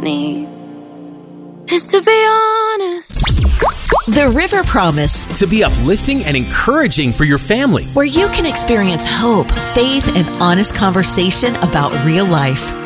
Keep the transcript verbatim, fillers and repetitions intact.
need is to be honest. The River Promise. To be uplifting and encouraging for your family. Where you can experience hope, faith, and honest conversation about real life.